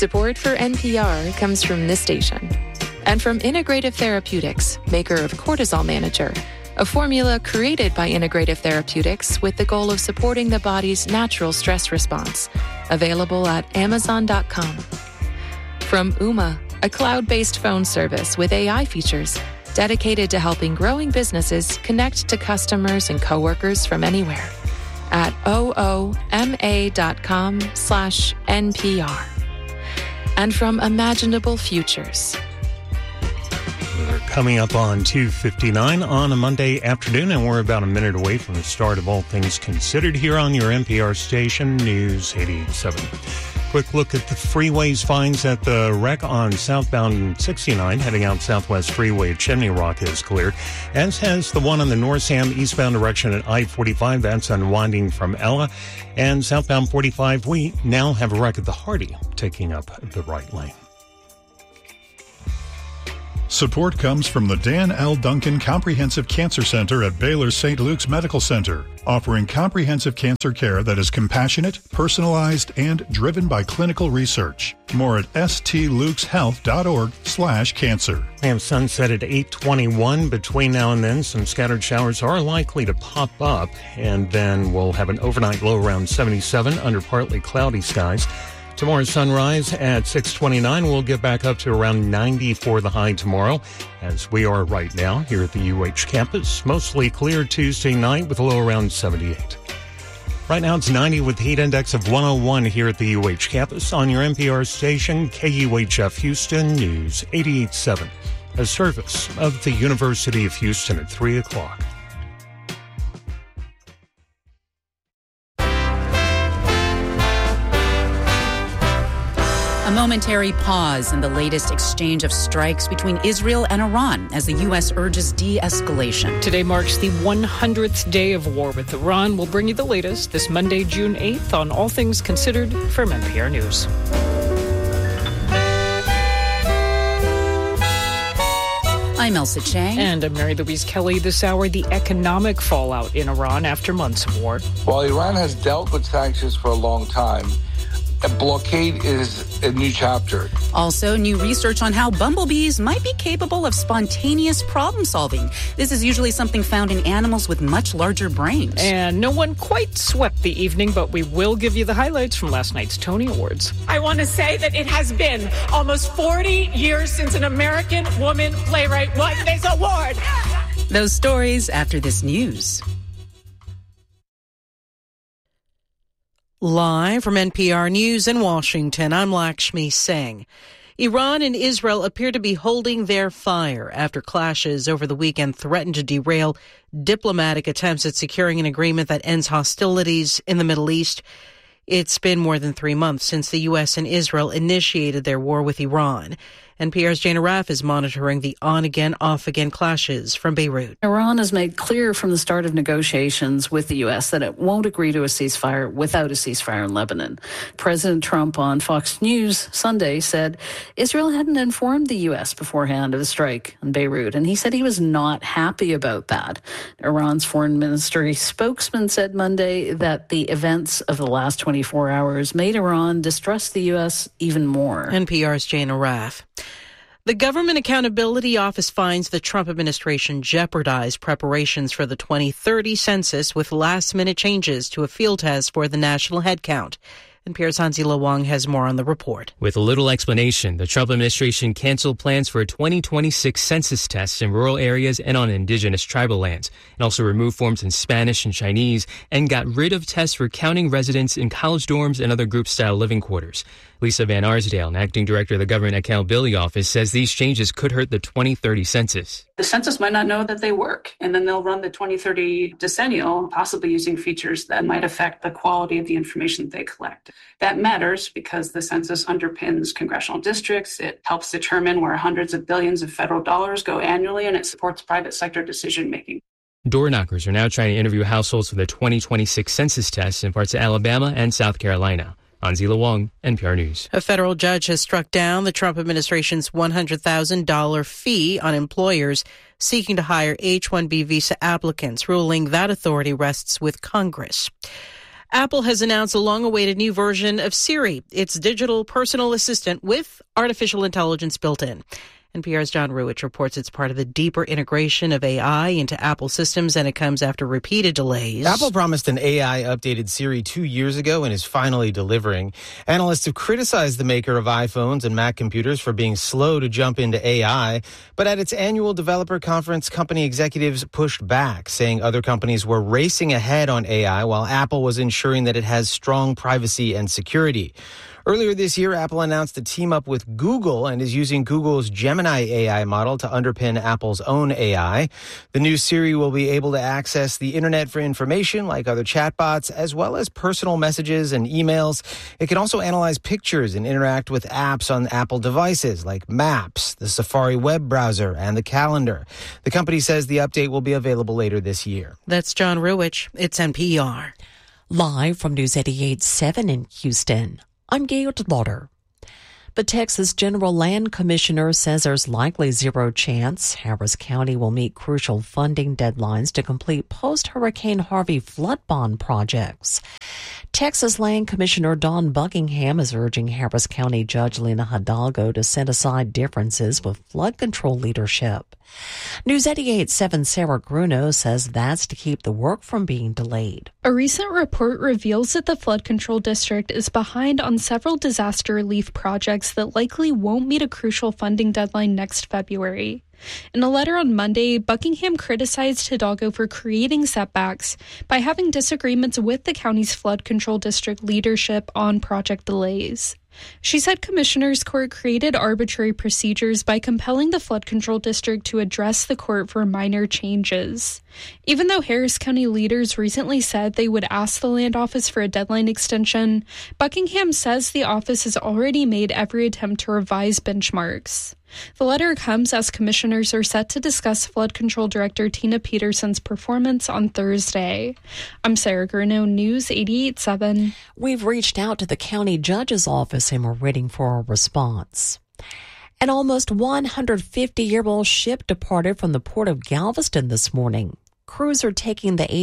Support for NPR comes from this station and from Integrative Therapeutics, maker of Cortisol Manager, a formula created by Integrative Therapeutics with the goal of supporting the body's natural stress response. Available at Amazon.com. From Ooma, a cloud-based phone service with AI features dedicated to helping growing businesses connect to customers and coworkers from anywhere at ooma.com/NPR. And from Imaginable Futures. We're coming up on 2:59 on a Monday afternoon, and we're about a minute away from the start of All Things Considered here on your NPR station, News 88.7. Quick look at the freeways finds at the wreck on southbound 69, heading out Southwest Freeway at Chimney Rock is cleared, as has the one on the North Sam eastbound direction at I-45. That's unwinding from Ella. And southbound 45, we now have a wreck at the Hardy, taking up the right lane. Support comes from the Dan L. Duncan Comprehensive Cancer Center at Baylor St. Luke's Medical Center, offering comprehensive cancer care that is compassionate, personalized, and driven by clinical research. More at stlukeshealth.org/cancer. We have sunset at 8:21. Between now and then, some scattered showers are likely to pop up, and then we'll have an overnight low around 77 under partly cloudy skies. Tomorrow's sunrise at 6:29. We'll get back up to around 90 for the high tomorrow, as we are right now here at the UH campus. Mostly clear Tuesday night with a low around 78. Right now it's 90 with the heat index of 101 here at the UH campus on your NPR station, KUHF Houston News 88.7, a service of the University of Houston at 3 o'clock. A momentary pause in the latest exchange of strikes between Israel and Iran as the U.S. urges de-escalation. Today marks the 100th day of war with Iran. We'll bring you the latest this Monday, June 8th on All Things Considered from NPR News. I'm Elsa Chang. And I'm Mary Louise Kelly. This hour, the economic fallout in Iran after months of war. While Iran has dealt with sanctions for a long time, a blockade is a new chapter. Also, new research on how bumblebees might be capable of spontaneous problem solving. This is usually something found in animals with much larger brains. And no one quite swept the evening, but we will give you the highlights from last night's Tony Awards. I want to say that it has been almost 40 years since an American woman playwright won this award. Those stories after this news. Live from NPR News in Washington, I'm Lakshmi Singh. Iran and Israel appear to be holding their fire after clashes over the weekend threatened to derail diplomatic attempts at securing an agreement that ends hostilities in the Middle East. It's been more than 3 months since the U.S. and Israel initiated their war with Iran. NPR's Jane Arraf is monitoring the on-again, off-again clashes from Beirut. Iran has made clear from the start of negotiations with the U.S. that it won't agree to a ceasefire without a ceasefire in Lebanon. President Trump on Fox News Sunday said Israel hadn't informed the U.S. beforehand of the strike in Beirut, and he said he was not happy about that. Iran's foreign ministry spokesman said Monday that the events of the last 24 hours made Iran distrust the U.S. even more. NPR's Jane Arraf. The Government Accountability Office finds the Trump administration jeopardized preparations for the 2030 census with last-minute changes to a field test for the national headcount. NPR's Hanzila Wang has more on the report. With little explanation, the Trump administration canceled plans for a 2026 census test in rural areas and on indigenous tribal lands. It also removed forms in Spanish and Chinese and got rid of tests for counting residents in college dorms and other group-style living quarters. Lisa Van Arsdale, an acting director of the Government Accountability Office, says these changes could hurt the 2030 census. The census might not know that they work, and then they'll run the 2030 decennial, possibly using features that might affect the quality of the information that they collect. That matters because the census underpins congressional districts. It helps determine where hundreds of billions of federal dollars go annually, and it supports private sector decision-making. Door knockers are now trying to interview households for the 2026 census test in parts of Alabama and South Carolina. Hanzila Wang, NPR News. A federal judge has struck down the Trump administration's $100,000 fee on employers seeking to hire H-1B visa applicants, ruling that authority rests with Congress. Apple has announced a long-awaited new version of Siri, its digital personal assistant with artificial intelligence built in. NPR's John Ruwitch reports it's part of the deeper integration of AI into Apple systems, and it comes after repeated delays. Apple promised an AI-updated Siri 2 years ago and is finally delivering. Analysts have criticized the maker of iPhones and Mac computers for being slow to jump into AI, but at its annual developer conference, company executives pushed back, saying other companies were racing ahead on AI while Apple was ensuring that it has strong privacy and security. Earlier this year, Apple announced a team-up with Google and is using Google's Gemini AI model to underpin Apple's own AI. The new Siri will be able to access the internet for information like other chatbots, as well as personal messages and emails. It can also analyze pictures and interact with apps on Apple devices like Maps, the Safari web browser, and the calendar. The company says the update will be available later this year. That's John Ruwitch. It's NPR. Live from News 88.7 in Houston. I'm Gail DeLauder. The Texas General Land Commissioner says there's likely zero chance Harris County will meet crucial funding deadlines to complete post-Hurricane Harvey flood bond projects. Texas Land Commissioner Don Buckingham is urging Harris County Judge Lena Hidalgo to set aside differences with flood control leadership. News 88.7 Sarah Gruno says that's to keep the work from being delayed. A recent report reveals that the Flood Control District is behind on several disaster relief projects that likely won't meet a crucial funding deadline next February. In a letter on Monday, Buckingham criticized Hidalgo for creating setbacks by having disagreements with the county's flood control district leadership on project delays. She said Commissioner's Court created arbitrary procedures by compelling the Flood Control District to address the court for minor changes. Even though Harris County leaders recently said they would ask the land office for a deadline extension, Buckingham says the office has already made every attempt to revise benchmarks. The letter comes as commissioners are set to discuss Flood Control Director Tina Peterson's performance on Thursday. I'm Sarah Gruno, News 88.7. We've reached out to the county judge's office and we're waiting for a response. An almost 150-year-old ship departed from the port of Galveston this morning. Crews are taking the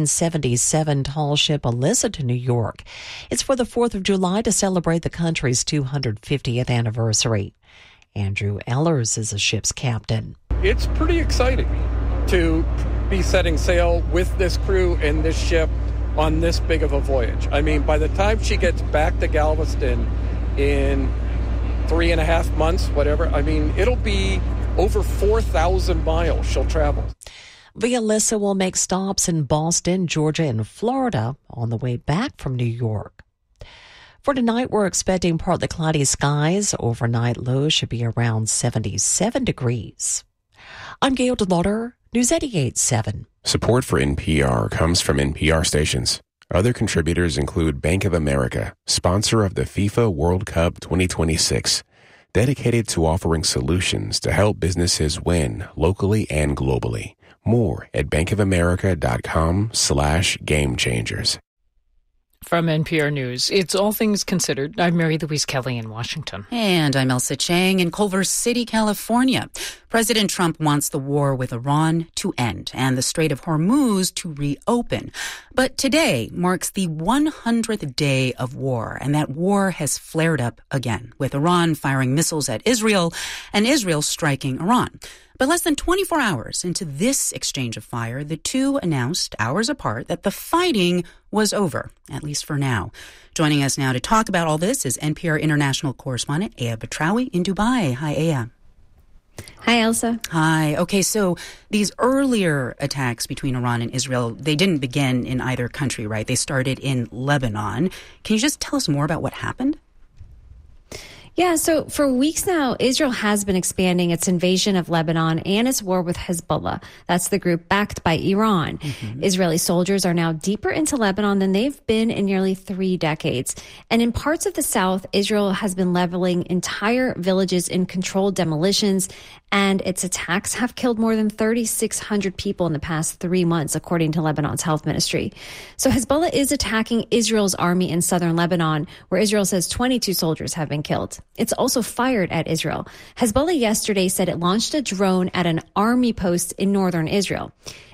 1877 tall ship Alyssa to New York. It's for the 4th of July to celebrate the country's 250th anniversary. Andrew Ellers is the ship's captain. It's pretty exciting to be setting sail with this crew and this ship on this big of a voyage. I mean, by the time she gets back to Galveston in 3.5 months, whatever, I mean, it'll be over 4,000 miles she'll travel. The Alyssa will make stops in Boston, Georgia, and Florida on the way back from New York. For tonight, we're expecting partly cloudy skies. Overnight low should be around 77 degrees. I'm Gail DeLauder, News 88.7. Support for NPR comes from NPR stations. Other contributors include Bank of America, sponsor of the FIFA World Cup 2026, dedicated to offering solutions to help businesses win locally and globally. More at bankofamerica.com/gamechangers. From NPR News, it's All Things Considered. I'm Mary Louise Kelly in Washington. And I'm Elsa Chang in Culver City, California. President Trump wants the war with Iran to end and the Strait of Hormuz to reopen. But today marks the 100th day of war, and that war has flared up again, with Iran firing missiles at Israel and Israel striking Iran. But less than 24 hours into this exchange of fire, the two announced, hours apart, that the fighting was over, at least for now. Joining us now to talk about all this is NPR international correspondent Aya Batrawi in Dubai. Hi, Aya. Hi, Elsa. Hi. Okay, so these earlier attacks between Iran and Israel, they didn't begin in either country, right? They started in Lebanon. Can you just tell us more about what happened? Yeah, so for weeks now, Israel has been expanding its invasion of Lebanon and its war with Hezbollah. That's the group backed by Iran. Israeli soldiers are now deeper into Lebanon than they've been in nearly 3 decades. And in parts of the south, Israel has been leveling entire villages in controlled demolitions, and its attacks have killed more than 3,600 people in the past 3 months, according to Lebanon's health ministry. So Hezbollah is attacking Israel's army in southern Lebanon, where Israel says 22 soldiers have been killed. It's also fired at Israel. Hezbollah yesterday said it launched a drone at an army post in northern Israel.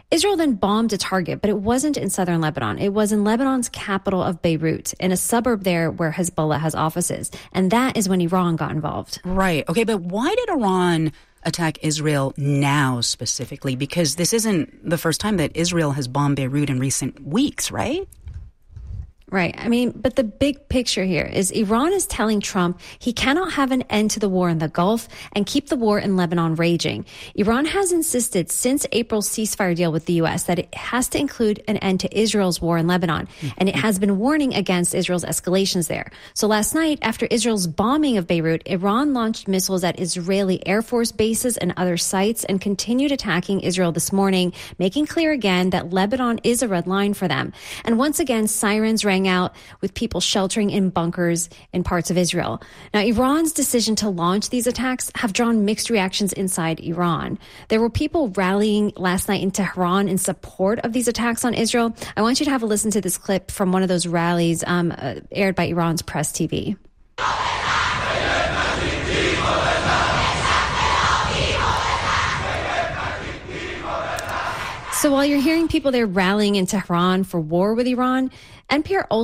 Israel then bombed a target, but it wasn't in southern Lebanon. It was in Lebanon's capital of Beirut, in a suburb there where Hezbollah has offices. And that is when Iran got involved. Right. Okay, but why did Iran attack Israel now specifically? Because this isn't the first time that Israel has bombed Beirut in recent weeks, right? Right. I mean, but the big picture here is Iran is telling Trump he cannot have an end to the war in the Gulf and keep the war in Lebanon raging. Iran has insisted since April's ceasefire deal with the U.S. that it has to include an end to Israel's war in Lebanon, and it has been warning against Israel's escalations there. So last night, after Israel's bombing of Beirut, Iran launched missiles at Israeli Air Force bases and other sites and continued attacking Israel this morning, making clear again that Lebanon is a red line for them. And once again, sirens rang out with people sheltering in bunkers in parts of Israel. Now, Iran's decision to launch these attacks have drawn mixed reactions inside Iran. There were people rallying last night in Tehran in support of these attacks on Israel. I want you to have a listen to this clip from one of those rallies aired by Iran's Press TV. So while you're hearing people there rallying in Tehran for war with Iran, NPR also